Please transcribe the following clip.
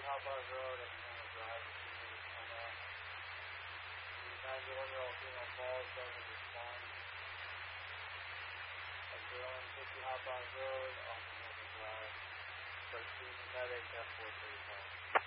Hopper Road, Atlanta Drive, Atlanta. The 91-year-old female calls doesn't respond. At 0150 Hopper Road, off Atlanta Drive. Proceed medic at 435.